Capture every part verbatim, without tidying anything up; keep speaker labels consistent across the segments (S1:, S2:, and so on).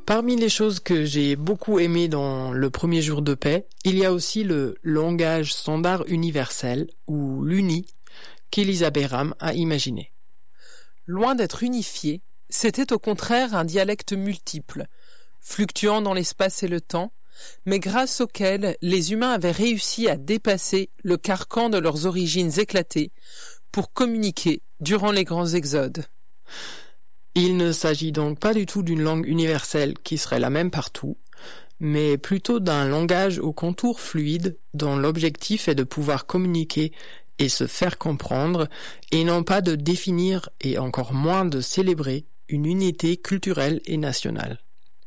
S1: Parmi les choses que j'ai beaucoup aimées dans le premier jour de paix, il y a aussi le langage standard universel, ou l'U N I, qu'Elisabeth Rham a imaginé.
S2: Loin d'être unifié, c'était au contraire un dialecte multiple, fluctuant dans l'espace et le temps, mais grâce auquel les humains avaient réussi à dépasser le carcan de leurs origines éclatées pour communiquer durant les grands exodes.
S1: Il ne s'agit donc pas du tout d'une langue universelle qui serait la même partout, mais plutôt d'un langage aux contours fluides dont l'objectif est de pouvoir communiquer et se faire comprendre, et non pas de définir et encore moins de célébrer une unité culturelle et nationale.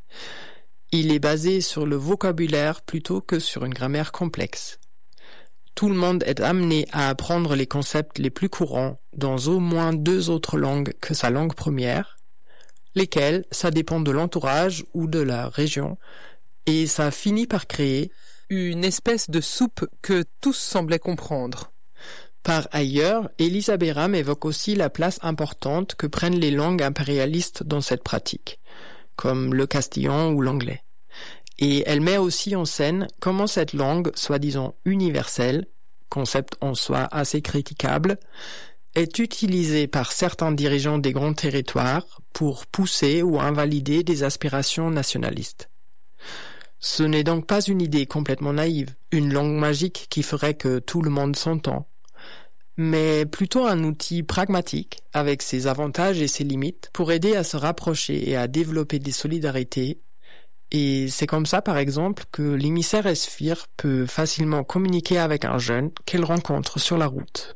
S1: Il est basé sur le vocabulaire plutôt que sur une grammaire complexe. Tout le monde est amené à apprendre les concepts les plus courants dans au moins deux autres langues que sa langue première, lesquelles, ça dépend de l'entourage ou de la région, et ça finit par créer
S2: une espèce de soupe que tous semblaient comprendre.
S1: Par ailleurs, Elisabeth Rham évoque aussi la place importante que prennent les langues impérialistes dans cette pratique, comme le castillan ou l'anglais. Et elle met aussi en scène comment cette langue, soi-disant universelle, concept en soi assez critiquable, est utilisée par certains dirigeants des grands territoires pour pousser ou invalider des aspirations nationalistes. Ce n'est donc pas une idée complètement naïve, une langue magique qui ferait que tout le monde s'entend, mais plutôt un outil pragmatique avec ses avantages et ses limites pour aider à se rapprocher et à développer des solidarités. Et c'est comme ça, par exemple, que l'émissaire Esphir peut facilement communiquer avec un jeune qu'elle rencontre sur la route.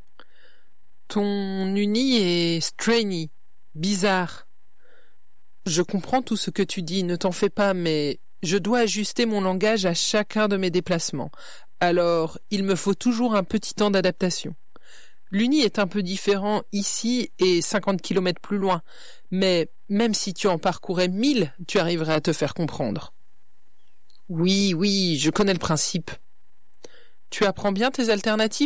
S2: Ton uni est stranny, bizarre. Je comprends tout ce que tu dis, ne t'en fais pas, mais je dois ajuster mon langage à chacun de mes déplacements. Alors, il me faut toujours un petit temps d'adaptation. L'Uni est un peu différent ici et cinquante kilomètres plus loin, mais même si tu en parcourais mille, tu arriverais à te faire comprendre. Oui, oui, je connais le principe. Tu apprends bien tes alternatifs ?